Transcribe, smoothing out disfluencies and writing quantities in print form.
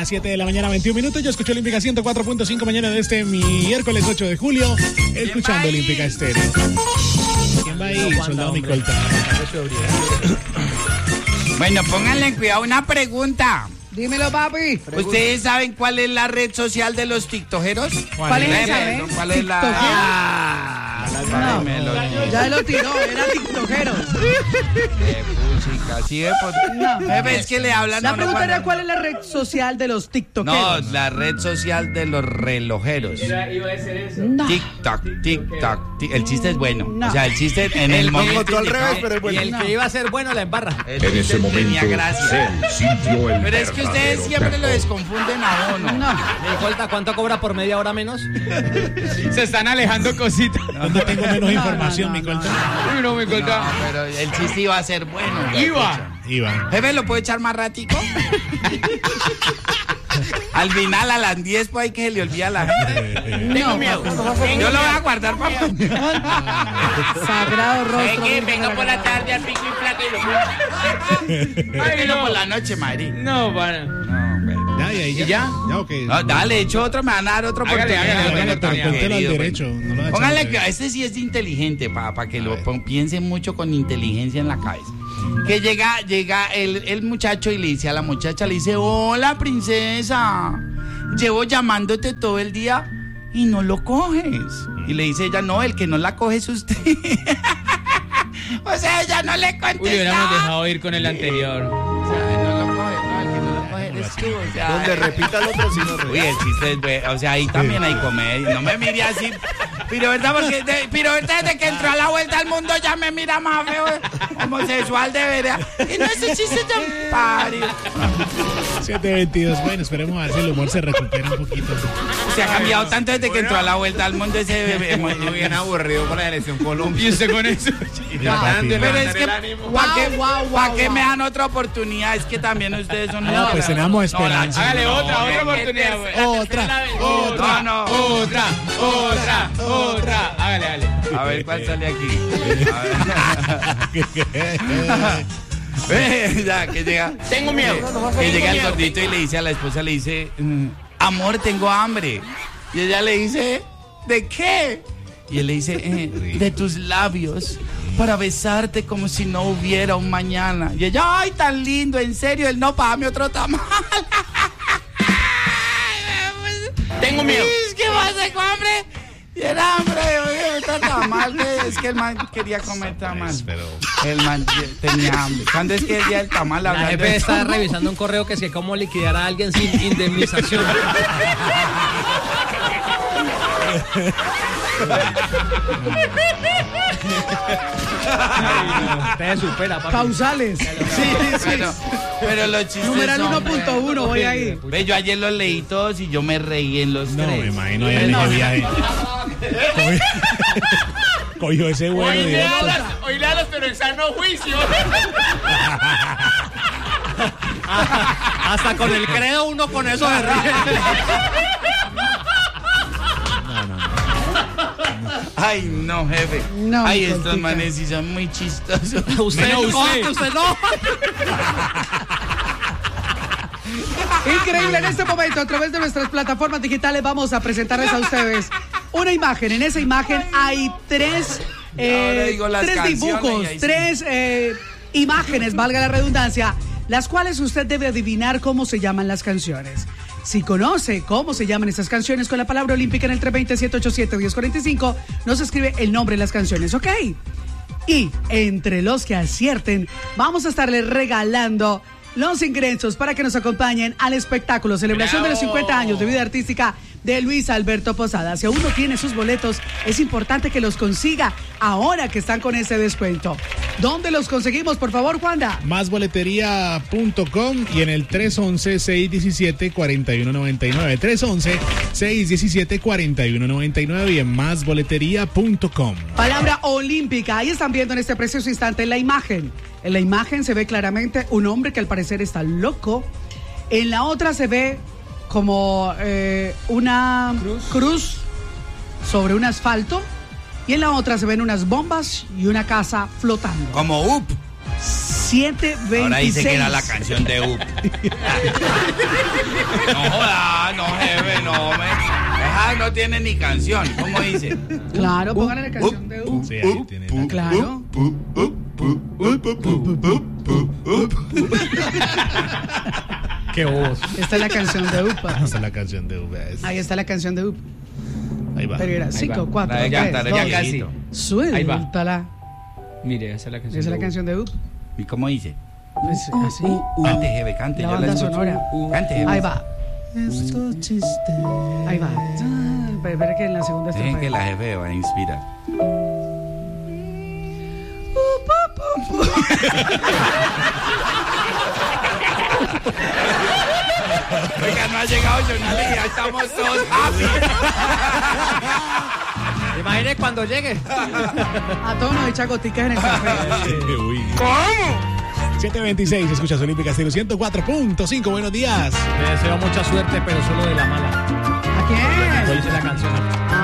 Ya 7 de la mañana, 21 minutos. Yo escucho Olímpica 104.5 mañana de este miércoles 8 de julio. Escuchando Olímpica Estéreo. ¿Quién va ahí? Soldado Micolta. Bueno, pónganle cuidado una pregunta. Dímelo, papi. ¿Ustedes saben cuál es la red social de los tiktokeros? ¿Cuál es esa, ¿Cuál es la...? No, ya lo tiró, era tiktokero. Sí, es que le hablan. La pregunta era ¿cuál es la red social de los tiktokeros? No, la red social de los relojeros. Iba a ser eso. No. TikTok. El chiste es bueno. No. O sea, el chiste en el momento al revés, pero es bueno. Y el que iba a ser bueno la embarra. En ese momento gracia. se sintió el Pero es que ustedes siempre lo desconfunden a uno. No. Micolta, ¿cuánto cobra por media hora menos? Se están alejando cositas. ¿Dónde tengo menos información, Micolta? No, Micolta. No, pero el chiste iba a ser bueno. Iba. Jefe, ¿lo puedo echar más ratico? Al final, a las 10, pues hay que se le olvida a la gente. Tengo miedo. Yo lo voy a guardar para Sagrado rostro. venga por la tarde al pico y plato y lo Ay, no. por la noche, Madrid. No, para. No, pero... ¿Ya? ¿Ya o qué? No, dale, echo otro, me van a dar otro Hágale, oportunidad. hágale, Póntelo al Querido, derecho. No lo Póngale que este sí es inteligente, para que lo piensen mucho con inteligencia en la cabeza. Que llega el muchacho y le dice a la muchacha, le dice, hola princesa, llevo llamándote todo el día y no lo coges. Y le dice ella, no, el que no la coge es usted. O sea, ella no le contesta. Uy, hubiéramos dejado ir con el anterior. O sea, no lo coge, no, el que no lo coge eres tú. O sea, Donde repita el otro, si no repite. uy, el chiste es bueno, o sea, ahí también hay comedia. No me mire así. Pero verdad, porque desde que entró a la vuelta al mundo ya me mira más feo, homosexual de verdad. Y no, ese chiste tan pario. 7:22. Bueno, esperemos a ver si el humor se recupera un poquito. Se ha cambiado tanto desde que entró a la vuelta al mundo ese bebé. Muy bien aburrido con la selección Colombia. Y usted con eso. Pero es que, ¿para Wow, qué me dan otra oportunidad? Es que también ustedes son... No, pues tenemos esperanza. Hágale otra oportunidad. Otra. No. Otra. Hágale. A ver cuál sale aquí. Ya, que llega. Tengo miedo. Que llega el gordito y le dice a la esposa, le dice, amor, tengo hambre. Y ella le dice, ¿de qué? Y él le dice, de tus labios, para besarte como si no hubiera un mañana. Y ella, ay, tan lindo, en serio, él no, págame otro tamal. Tengo miedo. ¿Qué pasa, con hambre? Y el hambre, oye, está tamal, es que el man quería comer tamal. El man tenía hambre. ¿Cuándo es que el día del tamal? La jefe está revisando un correo que es que cómo liquidar a alguien sin indemnización. Usted supera, papi. Causales. Sí. Pero los chistes Numeral son... 1.1, voy ahí. Ve, yo ayer los leí todos y yo me reí en los No, tres. me imagino ya en ese viaje. Cogió ese vuelo directo. Hoy léalos, pero en sano juicio. Hasta con el credo uno con eso se ríe. Ay, no, jefe. No, ay, estos Micoltica. manes sí son muy chistosos. Usted no. Increíble, en este momento a través de nuestras plataformas digitales vamos a presentarles a ustedes una imagen. En esa imagen hay tres digo las dibujos, canciones y ahí sí. tres imágenes, valga la redundancia, las cuales usted debe adivinar cómo se llaman las canciones. Si conoce cómo se llaman estas canciones con la palabra olímpica en el 320-787-1045, nos escribe el nombre de las canciones, ¿ok? Y entre los que acierten, vamos a estarles regalando los ingresos para que nos acompañen al espectáculo celebración de los 50 años de vida artística de Luis Alberto Posada. Si aún no tiene sus boletos, es importante que los consiga ahora que están con ese descuento. ¿Dónde los conseguimos, por favor, Juanda? Másboletería.com y en el 311-617-4199. 311-617-4199 y en másboletería.com. Palabra olímpica. Ahí están viendo en este precioso instante la imagen. En la imagen se ve claramente un hombre que al parecer está loco. En la otra se ve como una cruz sobre un asfalto. Y en la otra se ven unas bombas y una casa flotando. Como up. 7:26. Ahora dice que era la canción de UP. No joda, no jefe, no me. Esa no tiene ni canción. ¿Cómo dice? Claro, póngale la canción de UP. Sí, ahí tiene la Claro. Qué voz. Esta es la canción de UP. Esta es la canción de UBS. Ahí está la canción de UP. Ahí va. Pero era 5, 4, La de 3, cantar, 2, ya casi. casi. suéltala. Mire, esa es la canción. Esa es la canción de UP. ¿Y cómo dice? Pues así. Cante, jefe, cante. La Yo la banda escucho. sonora. Cante, jefe. Ahí va. Ahí va. Espera que en la segunda Dejen estrofa. que la jefe va a inspirar. Oiga, no ha llegado Jonali y ya estamos todos happy. Imagine cuando llegue. A todos nos echa goticas en el café. Uy. ¿Cómo? 7:26, escuchas Olímpica Estéreo 104.5. Buenos días. Le deseo mucha suerte, pero solo de la mala. ¿A quién? Dice la canción.